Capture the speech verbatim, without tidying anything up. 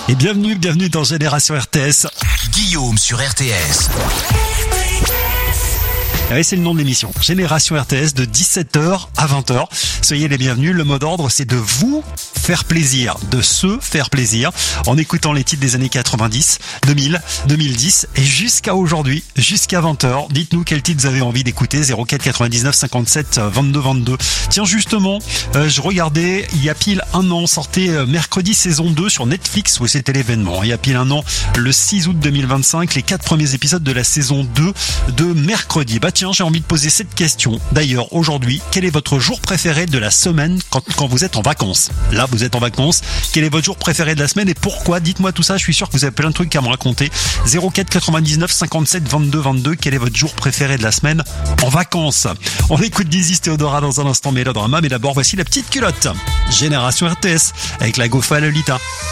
Et bienvenue, bienvenue dans Génération R T S. Guillaume sur R T S. Oui, c'est le nom de l'émission. Génération R T S de dix-sept heures à vingt heures. Soyez les bienvenus. Le mot d'ordre, c'est de vous faire plaisir, de se faire plaisir en écoutant les titres des années quatre-vingt-dix, deux mille, deux mille dix et jusqu'à aujourd'hui, jusqu'à vingt heures. Dites-nous quel titre vous avez envie d'écouter. zéro quatre quatre-vingt-dix-neuf cinquante-sept vingt-deux vingt-deux. Tiens, justement, euh, je regardais, il y a pile un an, sortait euh, mercredi saison deux sur Netflix, où c'était l'événement. Il y a pile un an, le six août deux mille vingt-cinq, les quatre premiers épisodes de la saison deux de mercredi. Bah tiens, j'ai envie de poser cette question. D'ailleurs, aujourd'hui, quel est votre jour préféré de la semaine quand, quand vous êtes en vacances? Là, vous êtes en vacances. Quel est votre jour préféré de la semaine et pourquoi? Dites-moi tout ça. Je suis sûr que vous avez plein de trucs à me raconter. zéro quatre quatre-vingt-dix-neuf cinquante-sept vingt-deux vingt-deux. Quel est votre jour préféré de la semaine en vacances? On écoute Dizzy Théodora dans un instant Mélodrama. Mais d'abord, voici la petite culotte. Génération R T S avec la Gofa Lolita.